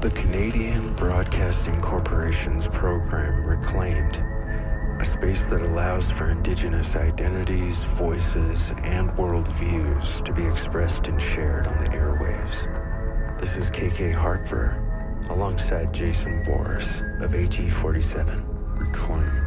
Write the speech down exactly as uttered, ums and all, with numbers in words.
The Canadian Broadcasting Corporation's program Reclaimed, a space that allows for Indigenous identities, voices, and worldviews to be expressed and shared on the airwaves. This is K K Harper, alongside Jason Boris of A G forty-seven. Reclaimed.